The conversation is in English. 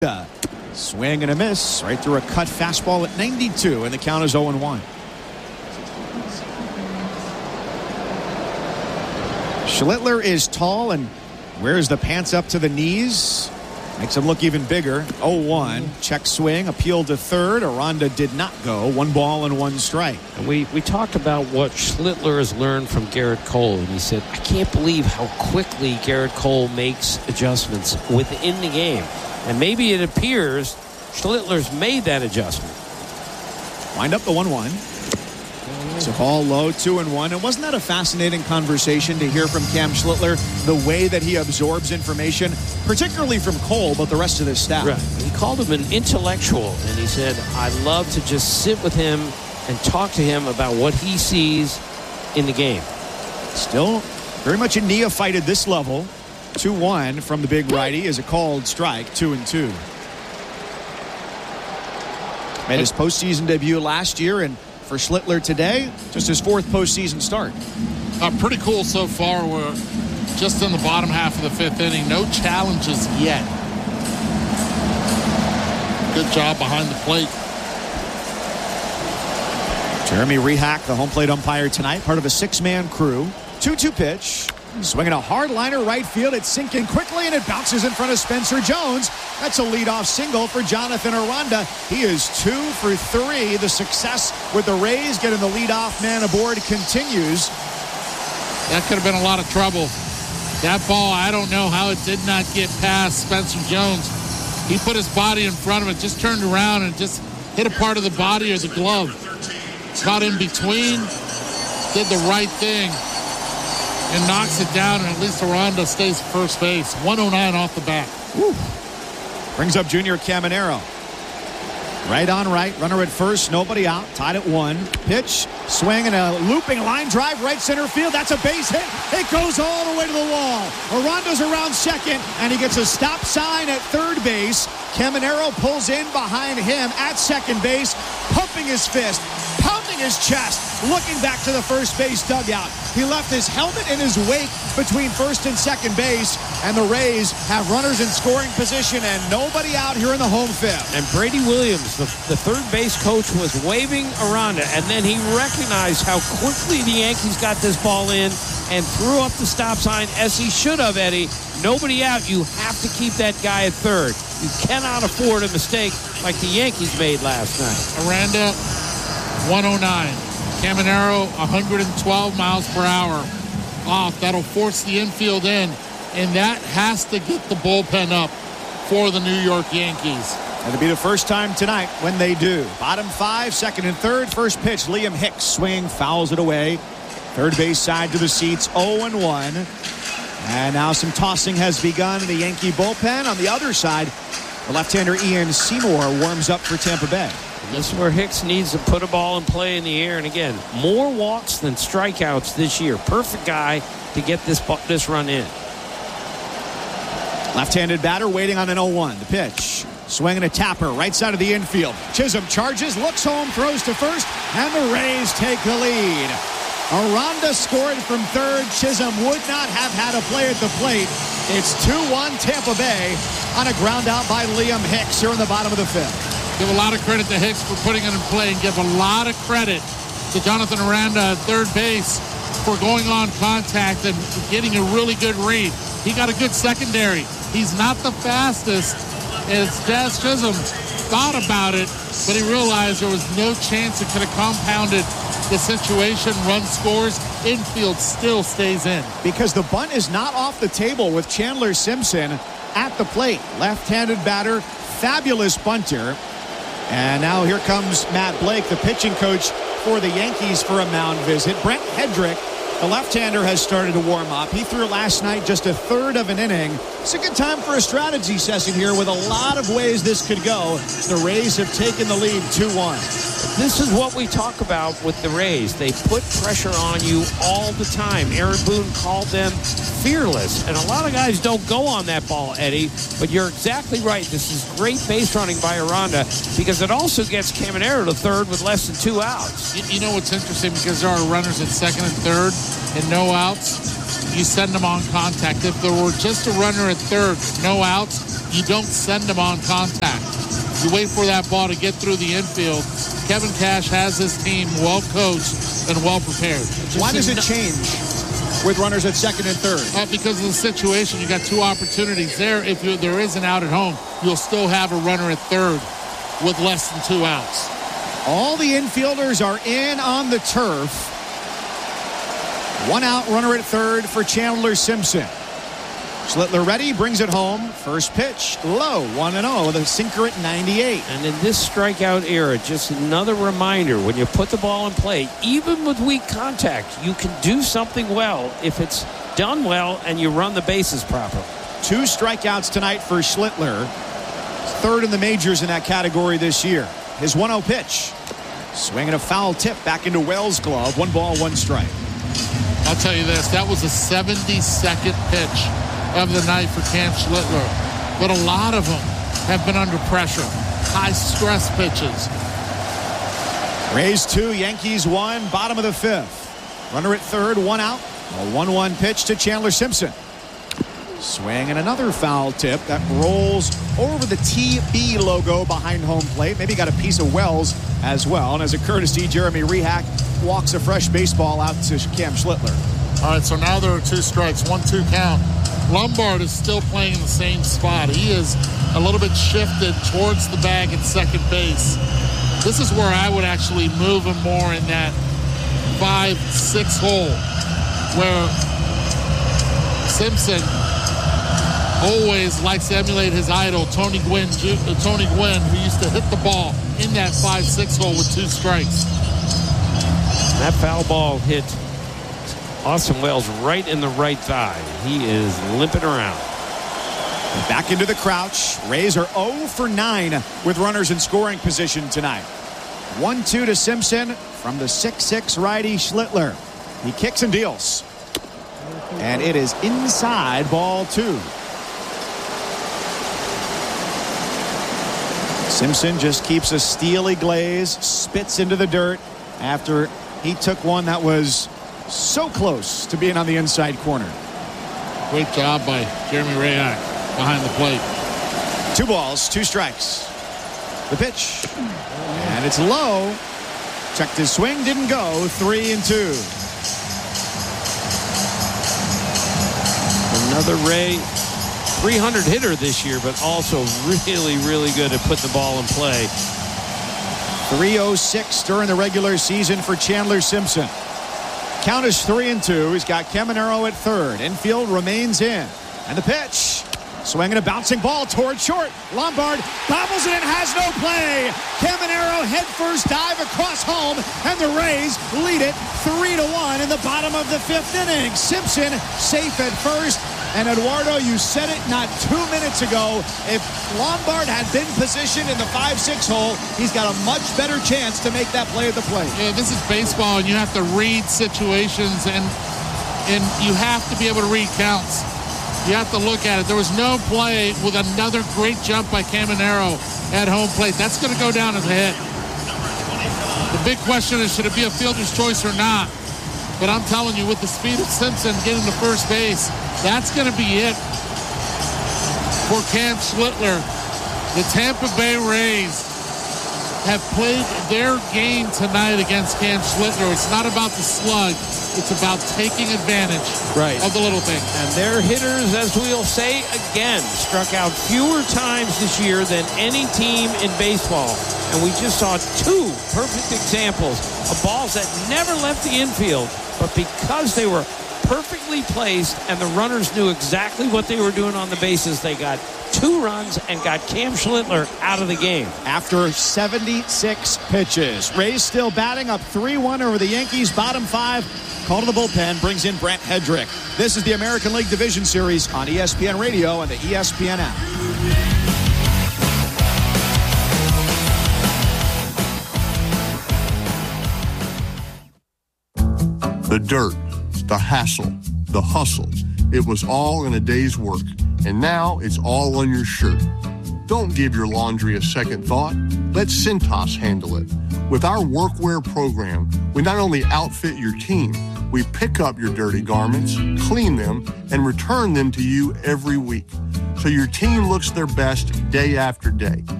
Swing and a miss right through a cut fastball at 92, and the count is 0-1. Schlittler is tall and wears the pants up to the knees. Makes him look even bigger. 0-1. Check swing. Appeal to third. Aranda did not go. 1 ball and 1 strike. And we talked about what Schlittler has learned from Garrett Cole. And he said, I can't believe how quickly Garrett Cole makes adjustments within the game. And maybe it appears Schlittler's made that adjustment. Wind up the 1-1. It's a ball low, 2-1. And wasn't that a fascinating conversation to hear from Cam Schlittler, the way that he absorbs information, particularly from Cole, but the rest of this staff? Right. He called him an intellectual, and he said, I love to just sit with him and talk to him about what he sees in the game. Still very much a neophyte at this level. 2-1 from the big righty is a called strike. 2-2. Made his postseason debut last year, and for Schlittler today, just his 4th postseason start. Pretty cool so far. We're just in the bottom half of the 5th inning. No challenges yet. Good job behind the plate. Jeremy Rehak, the home plate umpire tonight, part of a 6-man crew. 2-2 pitch. Swinging a hard liner right field. It's sinking quickly, and it bounces in front of Spencer Jones. That's a leadoff single for Jonathan Aranda. He is 2 for 3. The success with the Rays getting the leadoff man aboard continues. That could have been a lot of trouble. That ball, I don't know how it did not get past Spencer Jones. He put his body in front of it, just turned around and just hit a part of the body or the glove. Caught in between, did the right thing, and knocks it down, and at least Aranda stays at first base. 109 off the bat. Woo. Brings up Junior Caminero. Right on right. Runner at first. Nobody out. Tied at 1. Pitch. Swing and a looping line drive right center field. That's a base hit. It goes all the way to the wall. Aranda's around second, and he gets a stop sign at third base. Caminero pulls in behind him at second base, pumping his fist, pounding his chest, looking back to the first base dugout. He left his helmet in his wake between first and second base, and the Rays have runners in scoring position and nobody out here in the home fifth. And Brady Williams, the third base coach, was waving Aranda, and then he recognized how quickly the Yankees got this ball in and threw up the stop sign as he should have, Eddie. Nobody out. You have to keep that guy at third. You cannot afford a mistake like the Yankees made last night. Aranda, 109. Caminero, 112 miles per hour off. That'll force the infield in, and that has to get the bullpen up for the New York Yankees. It'll be the first time tonight when they do. Bottom 5, second and third. First pitch, Liam Hicks. Swing, fouls it away. Third base side to the seats, 0-1. And now some tossing has begun in the Yankee bullpen. On the other side, the left-hander Ian Seymour warms up for Tampa Bay. This is where Hicks needs to put a ball in play in the air. And again, more walks than strikeouts this year. Perfect guy to get this run in. Left-handed batter waiting on an 0-1. The pitch. Swinging a tapper right side of the infield. Chisholm charges, looks home, throws to first, and the Rays take the lead. Aranda scored from third. Chisholm would not have had a play at the plate. It's 2-1 Tampa Bay on a ground out by Liam Hicks here in the bottom of the 5th. Give a lot of credit to Hicks for putting it in play, and give a lot of credit to Jonathan Aranda at third base for going on contact and getting a really good read. He got a good secondary. He's not the fastest, as Jazz Chisholm thought about it, but he realized there was no chance it could have compounded the situation. Run scores, infield still stays in. Because the bunt is not off the table with Chandler Simpson at the plate. Left-handed batter, fabulous bunter. And now here comes Matt Blake, the pitching coach for the Yankees, for a mound visit. Brent Hedrick, the left-hander, has started to warm up. He threw last night just a third of an inning. It's a good time for a strategy session here with a lot of ways this could go. The Rays have taken the lead 2-1. This is what we talk about with the Rays. They put pressure on you all the time. Aaron Boone called them fearless. And a lot of guys don't go on that ball, Eddie. But you're exactly right. This is great base running by Aranda, because it also gets Caminero to third with less than 2 outs. You know what's interesting, because there are runners at second and third and no outs. you send them on contact. If there were just a runner at third, no outs, you don't send them on contact. You wait for that ball to get through the infield. Kevin Cash has his team well coached and well prepared. Why does it change with runners at second and third? Because of the situation. You got two opportunities there. If there is an out at home, you'll still have a runner at third with less than 2 outs. All the infielders are in on the turf. 1 out, runner at third for Chandler Simpson. Schlittler ready, brings it home. First pitch, low, 1-0 with a sinker at 98. And in this strikeout era, just another reminder, when you put the ball in play, even with weak contact, you can do something well if it's done well and you run the bases properly. 2 strikeouts tonight for Schlittler. Third in the majors in that category this year. His 1-0 pitch. Swinging a foul tip back into Wells' glove. 1 ball, 1 strike. I'll tell you this, that was a 72nd pitch of the night for Cam Schlittler. But a lot of them have been under pressure. High stress pitches. Rays 2, Yankees 1, bottom of the 5th. Runner at third, 1 out. A 1-1 pitch to Chandler Simpson. Swing and another foul tip that rolls over the TB logo behind home plate. Maybe got a piece of Wells as well. And as a courtesy, Jeremy Rehack walks a fresh baseball out to Cam Schlittler. All right, so now there are 2 strikes, 1-2 count. Lombard is still playing in the same spot. He is a little bit shifted towards the bag at second base. This is where I would actually move him more in that 5-6 hole where Simpson always likes to emulate his idol, Tony Gwynn, who used to hit the ball in that 5-6 hole with 2 strikes. That foul ball hit Austin Wells right in the right thigh. He is limping around. Back into the crouch. Rays are 0 for 9 with runners in scoring position tonight. 1-2 to Simpson from the 6'6 righty Schlittler. He kicks and deals. And it is inside, ball 2. Simpson just keeps a steely glaze, spits into the dirt after he took one that was so close to being on the inside corner. Great job by Jeremy Rehack behind the plate. 2 balls, 2 strikes. The pitch. And it's low. Checked his swing, didn't go. 3-2. Another Ray 300 hitter this year, but also really, really good at putting the ball in play. 306 during the regular season for Chandler Simpson. Count is 3-2. He's got Caminero at third. Infield remains in. And the pitch. Swinging a bouncing ball toward short. Lombard bobbles it and has no play. Caminero headfirst dive across home, and the Rays lead it 3-1 in the bottom of the 5th inning. Simpson safe at first. And Eduardo, you said it not 2 minutes ago. If Lombard had been positioned in the 5-6 hole, he's got a much better chance to make that play at the plate. Yeah, this is baseball, and you have to read situations, and you have to be able to read counts. You have to look at it. There was no play with another great jump by Caminero at home plate. That's going to go down as a hit. The big question is, should it be a fielder's choice or not? But I'm telling you, with the speed of Simpson getting to first base, that's going to be it for Cam Schlittler. The Tampa Bay Rays have played their game tonight against Cam Schlittler. It's not about the slug. It's about taking advantage of the little thing. And their hitters, as we'll say again, struck out fewer times this year than any team in baseball. And we just saw 2 perfect examples of balls that never left the infield, but because they were perfectly placed and the runners knew exactly what they were doing on the bases, they got 2 runs and got Cam Schlittler out of the game. After 76 pitches. Rays still batting up 3-1 over the Yankees. Bottom 5. Call to the bullpen brings in Brent Hedrick. This is the American League Division Series on ESPN Radio and the ESPN app. The dirt, the hassle, the hustle. It was all in a day's work, and now it's all on your shirt. Don't give your laundry a second thought. Let Cintas handle it. With our workwear program, we not only outfit your team, We pick up your dirty garments, clean them, and return them to you every week, so your team looks their best day after day.